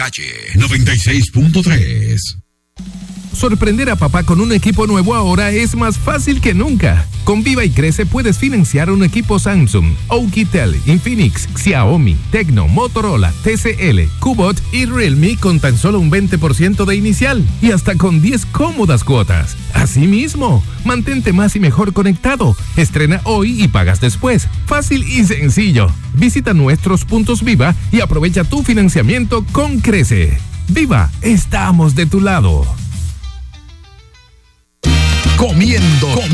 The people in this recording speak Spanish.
calle 96.3. Sorprender a papá con un equipo nuevo ahora es más fácil que nunca. Con Viva y Crece puedes financiar un equipo Samsung, Oukitel, Infinix, Xiaomi, Tecno, Motorola, TCL, Kubot y Realme con tan solo un 20% de inicial y hasta con 10 cómodas cuotas. Asimismo, mantente más y mejor conectado. Estrena hoy y pagas después. Fácil y sencillo. Visita nuestros puntos Viva y aprovecha tu financiamiento con Crece. Viva, estamos de tu lado. Comiendo